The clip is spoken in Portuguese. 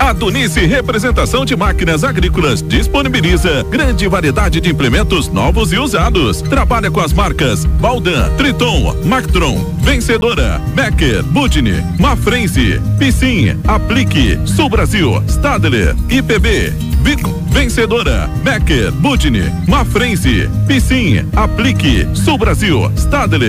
A Dunice Representação de Máquinas Agrícolas disponibiliza grande variedade de implementos novos e usados. Trabalha com as marcas Baldan, Triton, Mactron, Vencedora, Becker, Budni, Mafrense, Piscin, Aplique, Sul Brasil, Stadler, IPB, Vencedora, Becker, Budni, Mafrense, Piscin, Aplique, Sul Brasil, Stadler.